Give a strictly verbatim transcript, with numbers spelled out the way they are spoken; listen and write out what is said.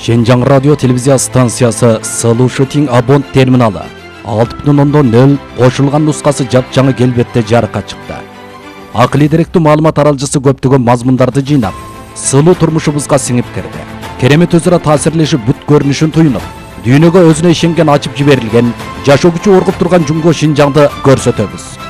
Şenjang радио телевизия станциясы Сылу Шытин Абон терминалы алты бүтүн ондон нөл кошулган нускасы жапжаңы келбетте жарыкка чыкты. Акылий деректүү маалымат аралжысы көптөгөн мазмундарды жыйнап, сылуу турмушубузга сиңип кирди. Керемет өзара таасирлешип бүт көрүнүшүн туюнуп, дүйнөгө өзүнө ишенген ачып жиберилген, жашоо күчү оргуп турган Жумго Шинжаңды көрсөтөбүз.